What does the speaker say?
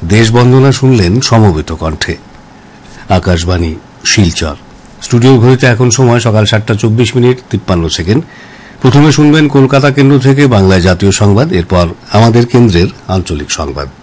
দেশবন্দনা শুনলেন সমবেত কণ্ঠে। আকাশবাণী, শিলচর। স্টুডিও ঘড়িতে এখন সময় সকাল 7:24:53। প্রথমে শুনবেন কলকাতা কেন্দ্র থেকে বাংলায় জাতীয় সংবাদ, এরপর আমাদের কেন্দ্রের আঞ্চলিক সংবাদ।